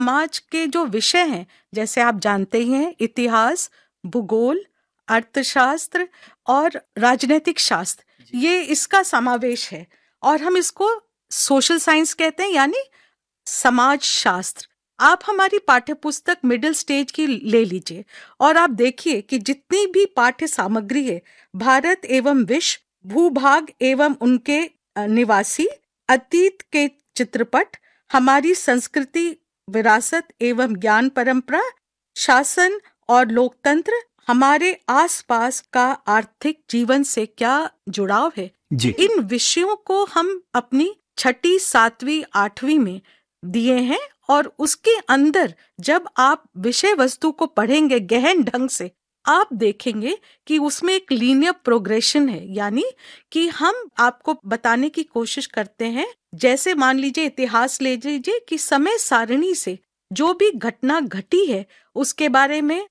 समाज के जो विषय हैं, जैसे आप जानते ही हैं, इतिहास, भूगोल, अर्थशास्त्र और राजनीतिक शास्त्र, ये इसका समावेश है। और हम इसको सोशल साइंस कहते हैं, यानी समाज शास्त्र। आप हमारी पाठ्य पुस्तक मिडिल स्टेज की ले लीजिए और आप देखिए कि जितनी भी पाठ्य सामग्री है, भारत एवं विश्व, भूभाग एवं उनके निवासी, अतीत के चित्रपट, हमारी संस्कृति, विरासत एवं ज्ञान परंपरा, शासन और लोकतंत्र, हमारे आसपास का आर्थिक जीवन से क्या जुड़ाव है, जी इन विषयों को हम अपनी छठी, सातवीं, आठवीं में दिए हैं। और उसके अंदर जब आप विषय वस्तु को पढ़ेंगे गहन ढंग से, आप देखेंगे कि उसमें एक लीनियर प्रोग्रेशन है, यानी कि हम आपको बताने की कोशिश करते हैं। जैसे मान लीजिए, इतिहास ले लीजिए कि समय सारणी से जो भी घटना घटी है उसके बारे में